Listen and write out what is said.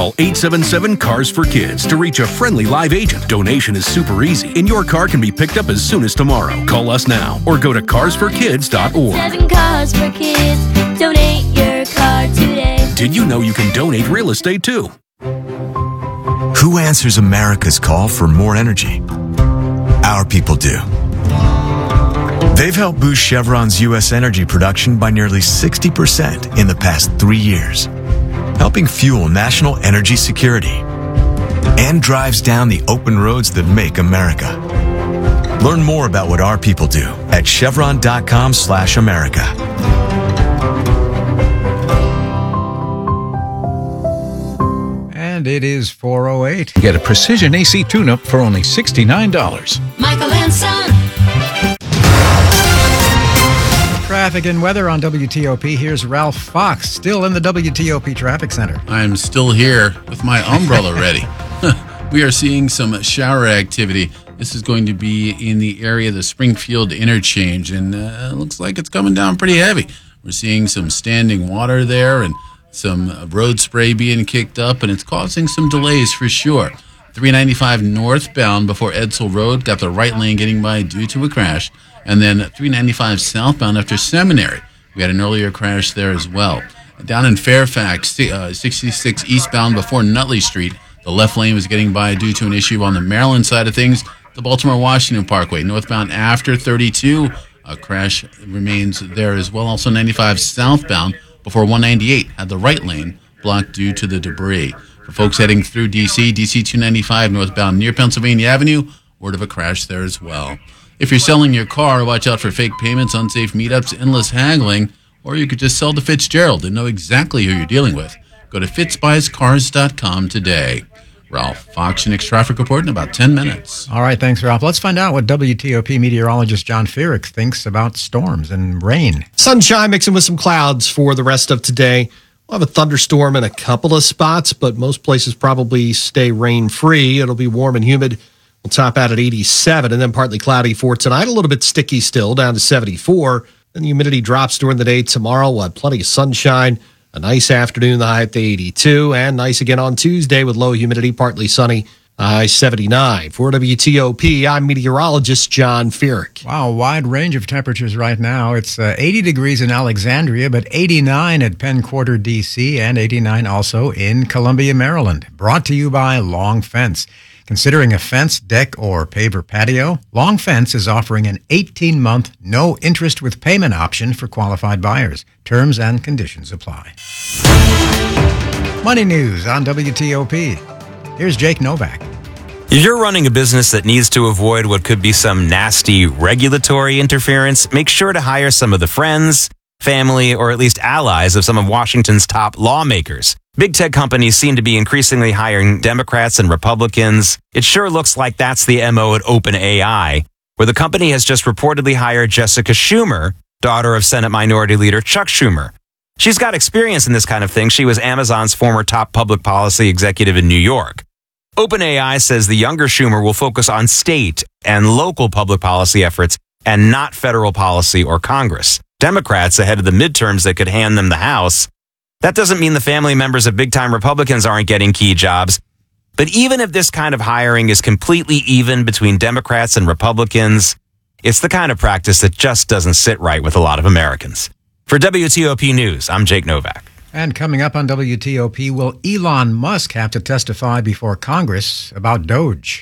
Call 877-CARS-FOR-KIDS to reach a friendly live agent. Donation is super easy, and your car can be picked up as soon as tomorrow. Call us now or go to carsforkids.org. 7 Cars for Kids. Donate your car today. Did you know you can donate real estate too? Who answers America's call for more energy? Our people do. They've helped boost Chevron's U.S. energy production by nearly 60% in the past 3 years, helping fuel national energy security, and drives down the open roads that make America. Learn more about what our people do at chevron.com/America. And it is 4:08. Get a precision AC tune-up for only $69. Michael and Son. Traffic and weather on WTOP. Here's Ralph Fox, still in the WTOP Traffic Center. I'm still here with my umbrella ready. We are seeing some shower activity. This is going to be in the area of the Springfield interchange, and it looks like it's coming down pretty heavy. We're seeing some standing water there and some road spray being kicked up, and it's causing some delays for sure. 395 northbound before Edsel Road got the right lane getting by due to a crash. And then 395 southbound after Seminary. We had an earlier crash there as well. Down in Fairfax, 66 eastbound before Nutley Street, the left lane was getting by due to an issue on the Maryland side of things. The Baltimore-Washington Parkway, northbound after 32, a crash remains there as well. Also 95 southbound before 198 had the right lane blocked due to the debris. For folks heading through D.C., DC 295 northbound near Pennsylvania Avenue, word of a crash there as well. If you're selling your car, watch out for fake payments, unsafe meetups, endless haggling, or you could just sell to Fitzgerald and know exactly who you're dealing with. Go to fitzbuyscars.com today. Ralph Fox, your next traffic report in about 10 minutes. All right, thanks, Ralph. Let's find out what WTOP meteorologist John Feerick thinks about storms and rain. Sunshine mixing with some clouds for the rest of today. We'll have a thunderstorm in a couple of spots, but most places probably stay rain-free. It'll be warm and humid. We'll top out at 87, and then partly cloudy for tonight. A little bit sticky still, down to 74. Then the humidity drops during the day tomorrow. We'll have plenty of sunshine. A nice afternoon, the high at the 82. And nice again on Tuesday with low humidity, partly sunny, high 79. For WTOP, I'm meteorologist John Feerick. Wow, wide range of temperatures right now. It's 80 degrees in Alexandria, but 89 at Penn Quarter, D.C., and 89 also in Columbia, Maryland. Brought to you by Long Fence. Considering a fence, deck, or paver patio, Long Fence is offering an 18-month, no-interest with payment option for qualified buyers. Terms and conditions apply. Money news on WTOP. Here's Jake Novak. If you're running a business that needs to avoid what could be some nasty regulatory interference, make sure to hire some of the friends, family, or at least allies of some of Washington's top lawmakers. Big tech companies seem to be increasingly hiring Democrats and Republicans. It sure looks like that's the MO at OpenAI, where the company has just reportedly hired Jessica Schumer, daughter of Senate Minority Leader Chuck Schumer. She's got experience in this kind of thing. She was Amazon's former top public policy executive in New York. OpenAI says the younger Schumer will focus on state and local public policy efforts and not federal policy or Congress. Democrats ahead of the midterms that could hand them the House. That doesn't mean the family members of big-time Republicans aren't getting key jobs. But even if this kind of hiring is completely even between Democrats and Republicans, it's the kind of practice that just doesn't sit right with a lot of Americans. For WTOP News, I'm Jake Novak. And coming up on WTOP, will Elon Musk have to testify before Congress about Doge?